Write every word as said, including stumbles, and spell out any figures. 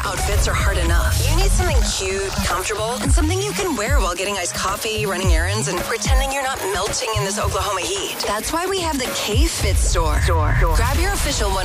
outfits are hard enough. You need something cute, comfortable, and something you can wear while getting iced coffee, running errands, and pretending you're not melting in this Oklahoma heat. That's why we have the K-Fit store. Grab your official one